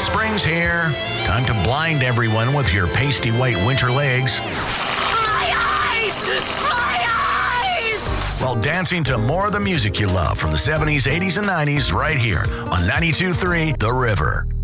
Spring's here. Time to blind everyone with your pasty white winter legs. My eyes! My eyes! While dancing to more of the music you love from the 70s, 80s, and 90s right here on 92.3 The River.